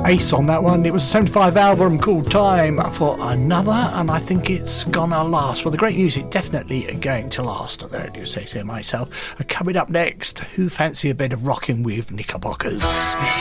Ace on that one. It was a 75 album called Time for Another, and I think it's gonna last. Well, the great music definitely going to last. There I do say so myself. Coming up next, who fancy a bit of rocking with Knickerbockers?